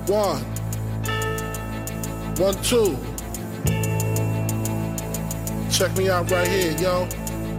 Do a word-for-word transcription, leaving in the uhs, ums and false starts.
One. One, two. Check me out right here, yo.